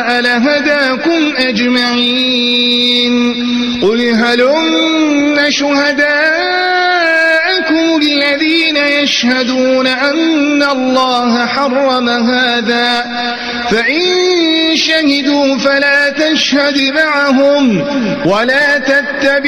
شاء لهداكم أجمعين قل هلم شهداءكم الذين يشهدون أن الله حرم هذا فإن شهدوا فلا تشهد معهم ولا تتبع